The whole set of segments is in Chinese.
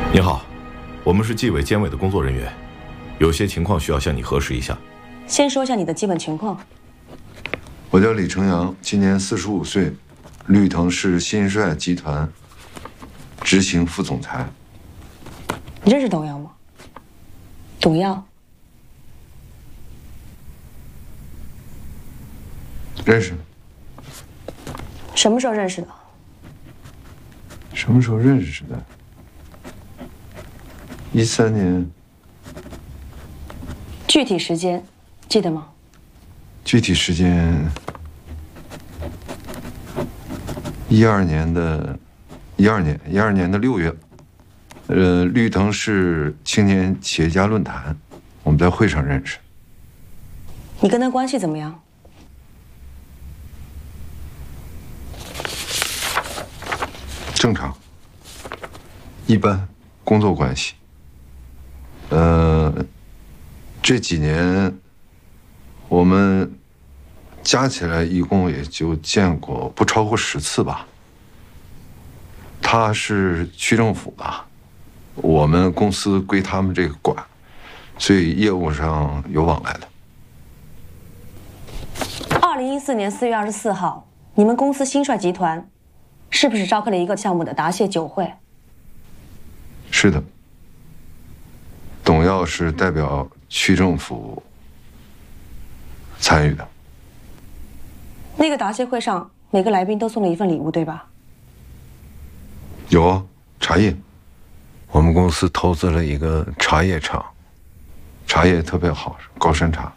你好，我们是纪委监委的工作人员，有些情况需要向你核实一下。 先说一下你的基本情况。 我叫李成阳，今年45岁，绿藤市新帅集团执行副总裁。 你认识董耀吗？董耀？ 认识。 什么时候认识的？ 什么时候认识的？13年。 具体时间记得吗？ 具体时间，12年的6月，绿藤市青年企业家论坛，我们在会上认识。 你跟他关系怎么样？ 正常，一般，工作关系。这几年我们加起来一共也就见过不超过10次吧。他是区政府的，我们公司归他们这个管，所以业务上有往来的。 2014年4月24号，你们公司新帅集团是不是召开了一个项目的答谢酒会？ 是的，董耀是代表区政府参与的。 那个答谢会上，每个来宾都送了一份礼物，对吧？ 有啊，茶叶。我们公司投资了一个茶叶厂，茶叶特别好，高山茶。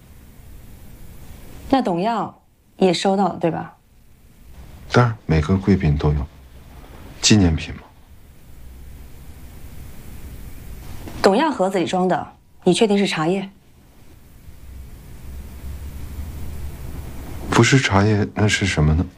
那董耀也收到了，对吧？ 当然，每个贵宾都有，纪念品嘛。 董耀盒子里装的，你确定是茶叶？ 不是茶叶，那是什么呢？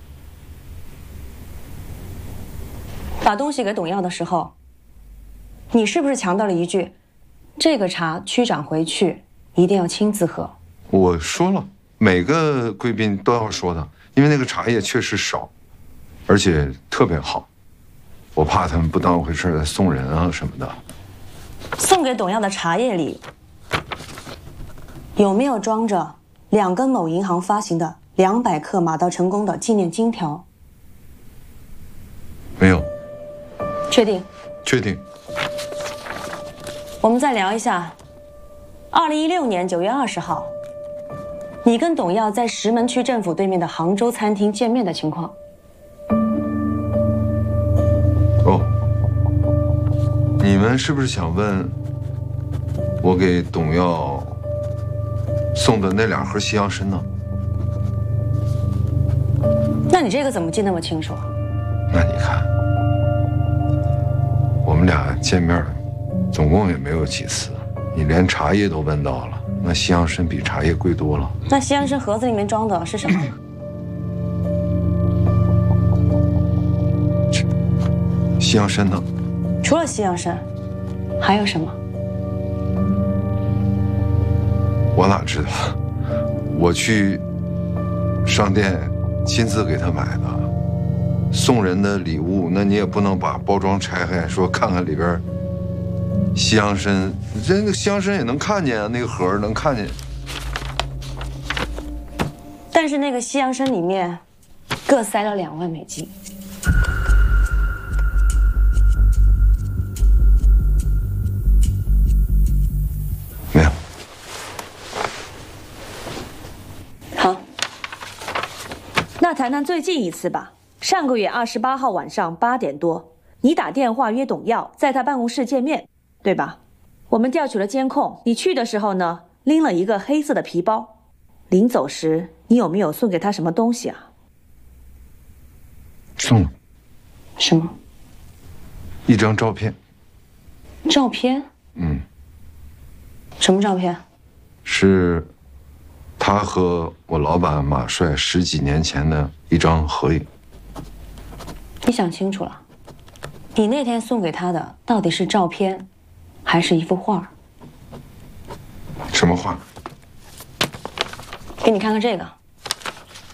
把东西给董耀的时候，你是不是强调了一句：“这个茶区长回去一定要亲自喝？” 我说了，每个贵宾都要说的，因为那个茶叶确实少，而且特别好，我怕他们不当回事送人啊什么的。 送给董耀的茶叶里有没有装着2根某银行发行的200克马到成功的纪念金条？ 没有。 确定？ 确定。 我们再聊一下2016年9月20号，你跟董耀在石门区政府对面的杭州餐厅见面的情况。 哦，你们是不是想问我给董耀送的那2盒西洋参呢？ 那你这个怎么记那么清楚？ 那你看，我们俩见面总共也没有几次，你连茶叶都问到了，那西洋参比茶叶贵多了。 那西洋参盒子里面装的是什么？ 西洋参呢？ 除了西洋参，还有什么？ 我哪知道？我去商店亲自给他买的。送人的礼物，那你也不能把包装拆开，说看看里边西洋参，那个西洋参也能看见啊，那个盒能看见。 但是那个西洋参里面各塞了2万美金。 没有。 好，那谈谈最近一次吧。上个月28号晚上8点多，你打电话约董耀在他办公室见面，对吧？我们调取了监控，你去的时候呢，拎了一个黑色的皮包。临走时，你有没有送给他什么东西啊？ 送了。 什么？ 一张照片。 照片？什么照片？ 是他和我老板马帅10几年前的一张合影。 你想清楚了，你那天送给他的到底是照片，还是一幅画？ 什么画？ 给你看看这个。